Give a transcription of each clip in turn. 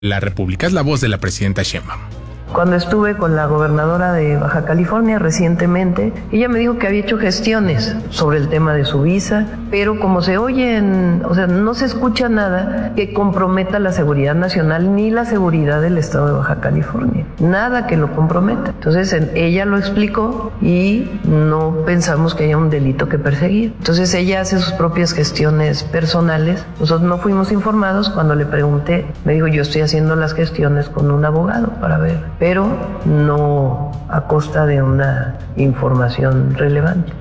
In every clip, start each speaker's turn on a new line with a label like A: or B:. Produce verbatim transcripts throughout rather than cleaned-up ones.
A: la República. Es la voz de la presidenta Sheinbaum.
B: Cuando estuve con la gobernadora de Baja California recientemente, ella me dijo que había hecho gestiones sobre el tema de su visa, pero como se oyen, o sea, no se escucha nada que comprometa la seguridad nacional ni la seguridad del estado de Baja California. Nada que lo comprometa. Entonces ella lo explicó y no pensamos que haya un delito que perseguir. Entonces ella hace sus propias gestiones personales. Nosotros no fuimos informados. Cuando le pregunté, me dijo, yo estoy haciendo las gestiones con un abogado para ver, pero no a costa de una información relevante.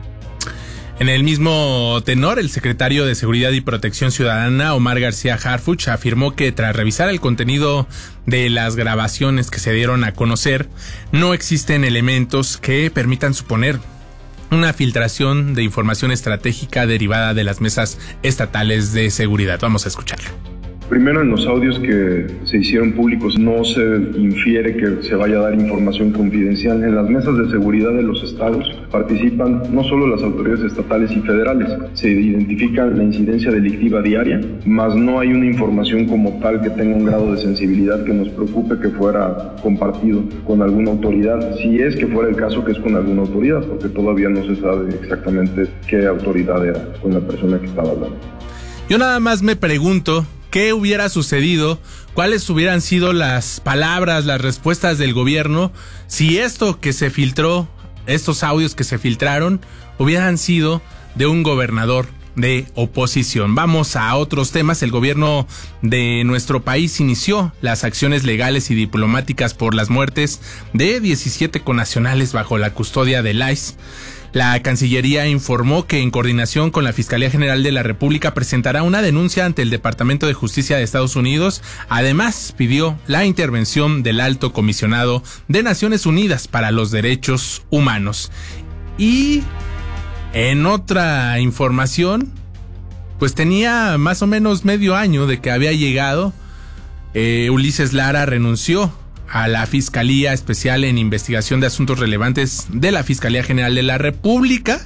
A: En el mismo tenor, el secretario de Seguridad y Protección Ciudadana, Omar García Harfuch, afirmó que tras revisar el contenido de las grabaciones que se dieron a conocer, no existen elementos que permitan suponer una filtración de información estratégica derivada de las mesas estatales de seguridad. Vamos a escucharlo.
C: Primero, en los audios que se hicieron públicos no se infiere que se vaya a dar información confidencial. En las mesas de seguridad de los estados participan no solo las autoridades estatales y federales, se identifica la incidencia delictiva diaria, mas no hay una información como tal que tenga un grado de sensibilidad que nos preocupe que fuera compartido con alguna autoridad, si es que fuera el caso que es con alguna autoridad, porque todavía no se sabe exactamente qué autoridad era con la persona que estaba hablando.
A: Yo nada más me pregunto ¿qué hubiera sucedido? ¿Cuáles hubieran sido las palabras, las respuestas del gobierno si esto que se filtró, estos audios que se filtraron, hubieran sido de un gobernador de oposición? Vamos a otros temas. El gobierno de nuestro país inició las acciones legales y diplomáticas por las muertes de diecisiete connacionales bajo la custodia del I C E. La Cancillería informó que en coordinación con la Fiscalía General de la República presentará una denuncia ante el Departamento de Justicia de Estados Unidos. Además, pidió la intervención del Alto Comisionado de Naciones Unidas para los Derechos Humanos. Y en otra información, pues tenía más o menos medio año de que había llegado. Eh, Ulises Lara renunció a la Fiscalía Especial en Investigación de Asuntos Relevantes de la Fiscalía General de la República,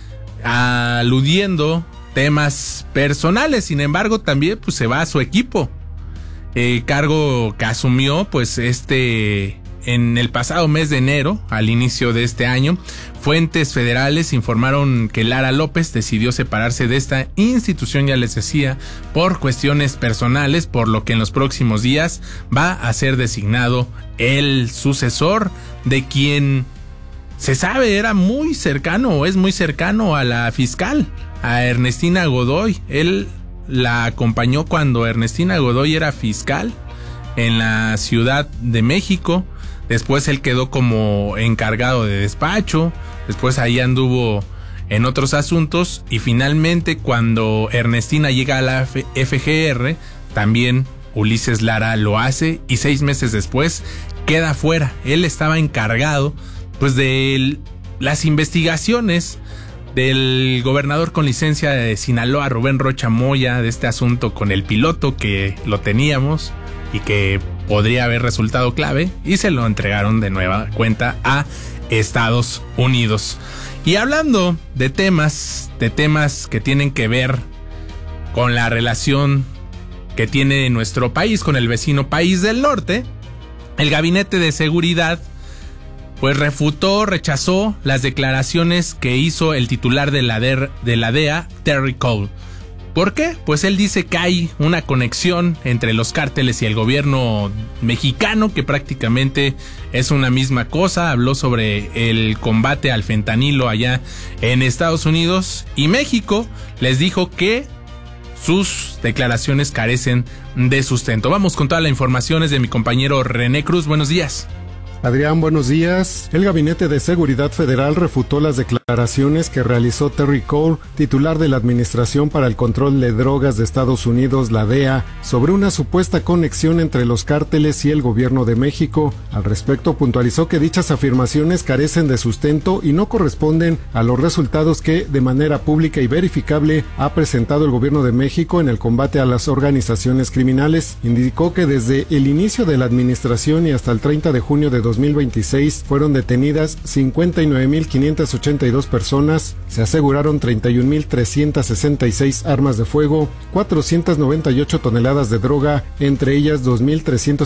A: aludiendo temas personales. Sin embargo, también pues se va a su equipo, eh, cargo que asumió pues este en el pasado mes de enero, al inicio de este año. Fuentes federales informaron que Lara López decidió separarse de esta institución, ya les decía, por cuestiones personales, por lo que en los próximos días va a ser designado el sucesor de quien se sabe era muy cercano o es muy cercano a la fiscal, a Ernestina Godoy. Él la acompañó cuando Ernestina Godoy era fiscal en la Ciudad de México. Después él quedó como encargado de despacho, después ahí anduvo en otros asuntos y finalmente cuando Ernestina llega a la F G R, también Ulises Lara lo hace y seis meses después queda fuera. Él estaba encargado pues de las investigaciones del gobernador con licencia de Sinaloa, Rubén Rocha Moya, de este asunto con el piloto que lo teníamos y que podría haber resultado clave, y se lo entregaron de nueva cuenta a Estados Unidos. Y hablando de temas, de temas que tienen que ver con la relación que tiene nuestro país con el vecino país del norte, el Gabinete de Seguridad pues refutó, rechazó las declaraciones que hizo el titular de la, de la D E A, Terry Cole. ¿Por qué? Pues él dice que hay una conexión entre los cárteles y el gobierno mexicano, que prácticamente es una misma cosa. Habló sobre el combate al fentanilo allá en Estados Unidos, y México les dijo que sus declaraciones carecen de sustento. Vamos con toda la información, es de mi compañero René Cruz. Buenos días.
D: Adrián, buenos días. El Gabinete de Seguridad Federal refutó las declaraciones que realizó Terry Cole, titular de la Administración para el Control de Drogas de Estados Unidos, la D E A, sobre una supuesta conexión entre los cárteles y el gobierno de México. Al respecto, puntualizó que dichas afirmaciones carecen de sustento y no corresponden a los resultados que, de manera pública y verificable, ha presentado el gobierno de México en el combate a las organizaciones criminales. Indicó que desde el inicio de la administración y hasta el treinta de junio de dos mil veintiséis fueron detenidas cincuenta y nueve mil quinientas ochenta y dos dos personas. Se aseguraron treinta y un mil trescientas sesenta y seis armas de fuego, cuatrocientas noventa y ocho toneladas de droga, entre ellas dos mil trescientos